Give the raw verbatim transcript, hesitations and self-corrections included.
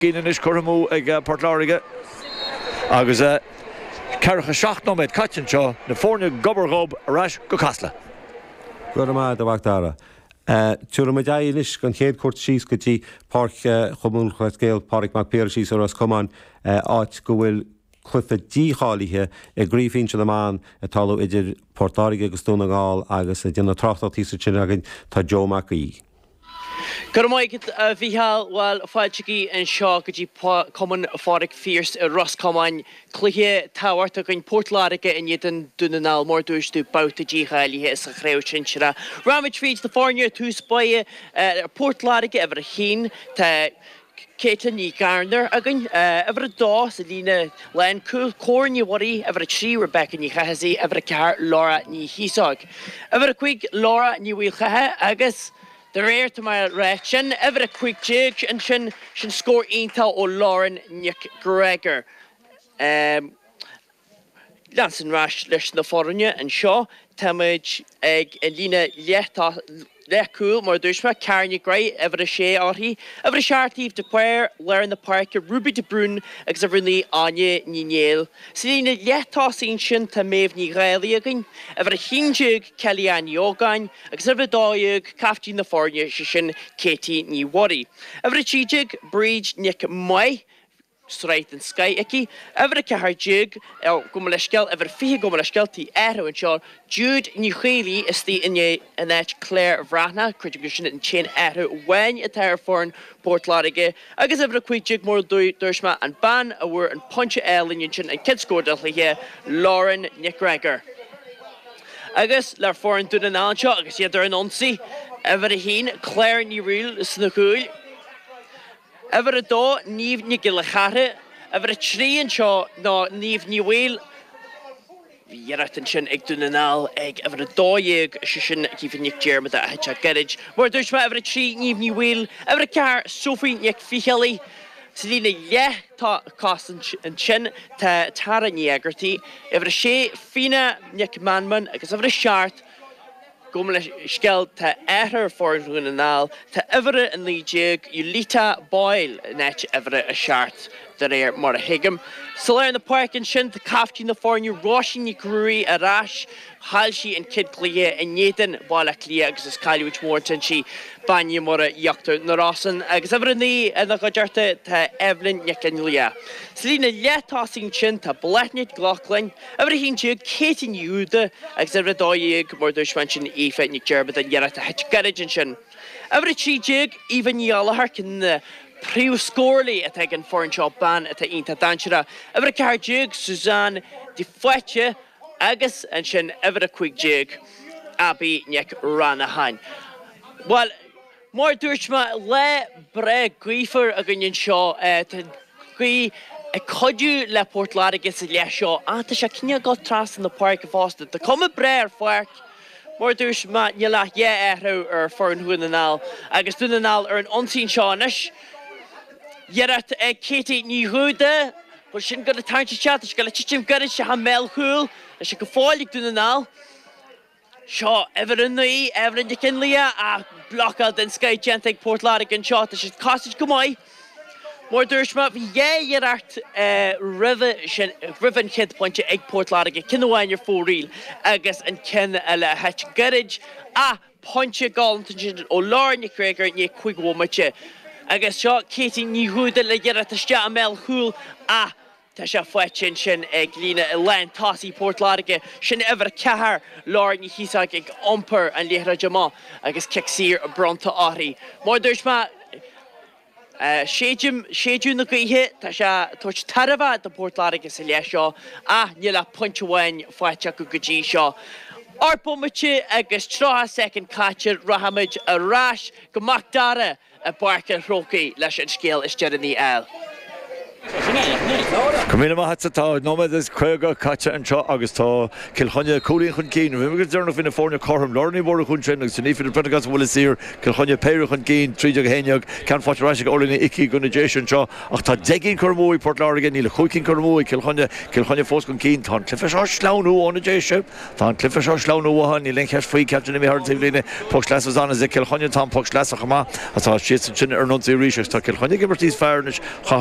Gínan is Curramú ag Port Láirige agus Carcha seachnomid Caitin seo na fórne gobargób arás go casla. Gurama da Bagdara. Tuair me dailis gan chéad cuat síos go dtí Páirc Chomúil Chuiscéal Páirc Mac Péir síos ar as cumán áit go bhfuil clufa díálaithe i gríomhín se amán a talú idir Port Láirige agus Dúna Gáil agus a dtíanana trachtatí sa sin agin tá Joe Macaí. Gurmaigid a bhíhall bhil fáilteí an seo go dtí cumann fáric fírs a Roscomáin cluiche táhairt a gin Port Láirige in iad Dúna Gáil mór dúistú bauta díálaithe is a chréibh sin sira. Ramid Tríd na fáinne tú spáie Port Láirige a bhar a chin tá Caitlin ní Garner again, ever a dós a lína lein cool corn you worry, ever a tree Rebecca ní chahaí, ever a car Laura ní hísog. Ever a quick Laura ní wheel chaha, agus the rare to my reaction, ever a quick jig and shin shin score intel o Lauren Nick Gregor. Um Lanson Rash leis na forne and Shaw, Tamage egg Elina Lieta Le cool, more dushma, Carney Gray, ever a shea arty, ever a sharty to queer, learn the park, Ruby de Brun, exaverly Anya Ninel, Selina Yeta Sinshin, Tamav Nigreli again, ever a hinjig, Kellyanne Yogan, exaver doyug, Kaftin the Fornia, Shishin, Katie Ni Worry, ever a chijig, Bridge Nick Moy. Straight and sky icky, ever a car jig, or Gumaleshkel, ever fee Gumaleshkel, the arrow and shaw, Jude Nuhili is the in ye and that Claire Vrana, contribution and chain arrow when a terror foreign Port Láirige, I guess ever a quick jig more do Dershma and Ban, a word and punch a L in Yunchin and kids scored here, Lauren Nickregger. I guess La foreign to the Nalcha, I guess yet they're an onsi, ever a heen, Claire Niril is the cool. Ever a do, Neve Nigilachare, ever a tree and shaw, no, Neve Newell. Yeratan shin egg dunanal, egg ever a do yeg, shishin, keeping Nick Jerm with that hitch garage. More Dutchma ever a tree, Neve Newell, ever a car, Sophie Nick Fihelly, Selina Yeh, ta cost and chin, ta Tara Niagerty, ever a she, Fina Nick Manman, because ever a shart. Gomel ta eher for Runanal, ta ever and Lee Jig, Ulita Boyle, net ever a shart, the air more higum. So in the park and shin, the Kaftin the foreign, Roshin Nikrui, a rash, Halshi and Kid Clea, and Yeden, Bala Clea, because Kylie which Morton, she Banya Mora Yoctor Narasan, because ever in the and the Gajarta ta Evelyn Yakanlia. Selina yet tossing chin ta Blatnit Glockling, everything jig, Katie Nuda, because ever doyig, more Dushmanchen, Efa, Nick Jerba, and Yara to Hitch Garage and shin. Every chi jig, even Yalla Harkin the Priu Scorley at taken foreign shop ban at the Inta Danchera. Every car jig, Suzanne de Fletcher, Agus and shin ever a quick jig, Abby Nick Ranahan. Well, more Durchma le bre griefer again shaw at Gui a codu le Port Láirige sa le shaw. Anta Shakinia got trust in the park of Austin. The come a bre fork. More Durchma Yala ye arrow or foreign Hunanal. Agus Dunanal or an unseen Shawnish. Yerat a Katie Nihuda. But she got a time to chat. She got a chichim garage. She hamel cool. She could fall like Dunanal. Shaw, ever in the ever in the Kinlia, a block out then Sky Gentic Port Láirige and shot. She's costage come on. More Durshma, yeah, you're at River Riven Kid Punch Egg Port Láirige, Kinawine your four reel, Agus and Ken a hatch garage, ah, punch a goal to O Lauren Craig and ye quick woman. I guess shot Katie Nihuda, like you're at the Shamel Hool, ah. Tasha Fletchin shin Glina Len Tossi Port Láirige shin ever Cahar Lord Hisag ag umper and Lehra Jama I guess Kicksir Bronta Ari more Durshma Shejim Shejun the Gui hit Tasha touch Tarava at the Port Láirige Celestia ah Nila Punchwan Fletchaku Guji Shaw Arpomachi agus Traha second catcher Rahamaj a rash Gamakdara a Barker Roki Lesh and Scale is Jeremy L. Cumína hat atá nóid is chuige caite an seo agus tá cilchonne cúlíonn chun cín. Bhí go dúnach fin na fórne chom lornaí bhór chun sin agus ní fin pregas bhfuil sír cilchonne péir chun cín tríide héineag cean fáráise orlainna icí gona déisian seo ach tá deginn chumóí Port Láirge níle chuicinn chumóí cilchonne cilchonne fós chun cín tá clifa seo sláánú óna déise tá clifa seo sláánúha ní len cheis faoi ceanna mé hart lína pox leas anna is cilchonne tá pox leas a chumá atá si sin ar nóí ríise tá cilchonne gibartí fearne